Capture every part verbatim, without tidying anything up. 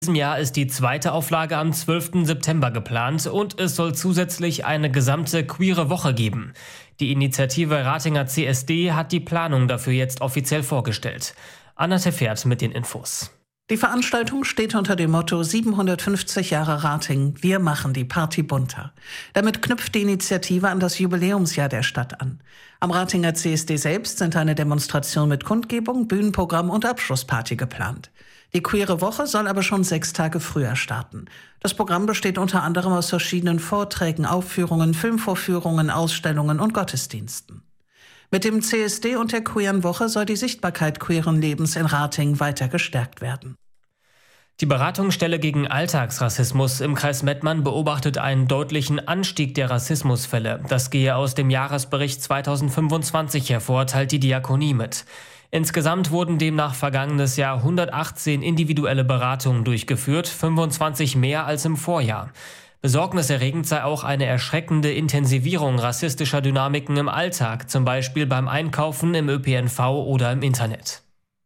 In diesem Jahr ist die zweite Auflage am zwölften September geplant und es soll zusätzlich eine gesamte queere Woche geben. Die Initiative Ratinger C S D hat die Planung dafür jetzt offiziell vorgestellt. Anna Teffert mit den Infos. Die Veranstaltung steht unter dem Motto siebenhundertfünfzig Jahre Rating, wir machen die Party bunter. Damit knüpft die Initiative an das Jubiläumsjahr der Stadt an. Am Ratinger C S D selbst sind eine Demonstration mit Kundgebung, Bühnenprogramm und Abschlussparty geplant. Die queere Woche soll aber schon sechs Tage früher starten. Das Programm besteht unter anderem aus verschiedenen Vorträgen, Aufführungen, Filmvorführungen, Ausstellungen und Gottesdiensten. Mit dem C S D und der queeren Woche soll die Sichtbarkeit queeren Lebens in Ratingen weiter gestärkt werden. Die Beratungsstelle gegen Alltagsrassismus im Kreis Mettmann beobachtet einen deutlichen Anstieg der Rassismusfälle. Das gehe aus dem Jahresbericht zweitausendfünfundzwanzig hervor, teilt die Diakonie mit. Insgesamt wurden demnach vergangenes Jahr hundertachtzehn individuelle Beratungen durchgeführt, fünfundzwanzig mehr als im Vorjahr. Besorgniserregend sei auch eine erschreckende Intensivierung rassistischer Dynamiken im Alltag, zum Beispiel beim Einkaufen, im Ö P N V oder im Internet.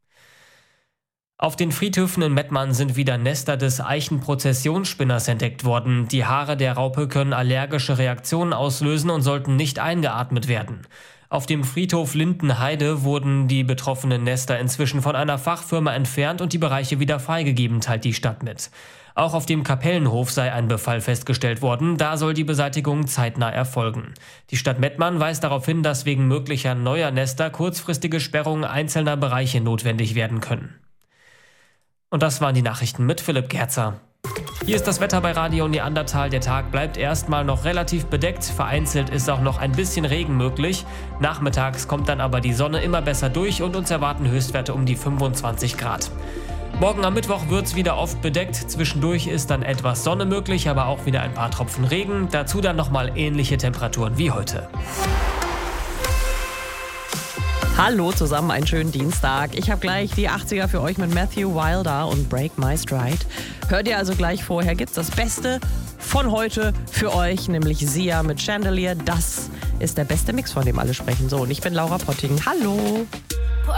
Auf den Friedhöfen in Mettmann sind wieder Nester des Eichenprozessionsspinners entdeckt worden. Die Haare der Raupe können allergische Reaktionen auslösen und sollten nicht eingeatmet werden. Auf dem Friedhof Lindenheide wurden die betroffenen Nester inzwischen von einer Fachfirma entfernt und die Bereiche wieder freigegeben, teilt die Stadt mit. Auch auf dem Kapellenhof sei ein Befall festgestellt worden, da soll die Beseitigung zeitnah erfolgen. Die Stadt Mettmann weist darauf hin, dass wegen möglicher neuer Nester kurzfristige Sperrungen einzelner Bereiche notwendig werden können. Und das waren die Nachrichten mit Philipp Gerzer. Hier ist das Wetter bei Radio Neandertal. Der Tag bleibt erstmal noch relativ bedeckt. Vereinzelt ist auch noch ein bisschen Regen möglich. Nachmittags kommt dann aber die Sonne immer besser durch und uns erwarten Höchstwerte um die fünfundzwanzig Grad. Morgen am Mittwoch wird es wieder oft bedeckt. Zwischendurch ist dann etwas Sonne möglich, aber auch wieder ein paar Tropfen Regen. Dazu dann nochmal ähnliche Temperaturen wie heute. Hallo zusammen, einen schönen Dienstag. Ich habe gleich die achtziger für euch mit Matthew Wilder und Break My Stride. Hört ihr also gleich vorher, gibt's das Beste von heute für euch, nämlich Sia mit Chandelier. Das ist der beste Mix, von dem alle sprechen. So, und ich bin Laura Potting. Hallo!